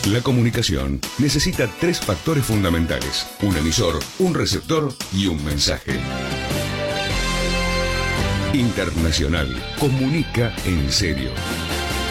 La comunicación necesita 3 factores fundamentales: un emisor, un receptor y un mensaje. Internacional. Comunica en serio.